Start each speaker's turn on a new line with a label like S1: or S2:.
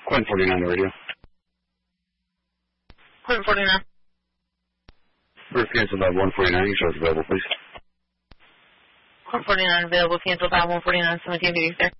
S1: Quinn 49 radio.
S2: Quinn 49.
S1: First cancel by 149. Show us available, please.
S2: Quinn 49 available. Cancel by 149. 17 duties there.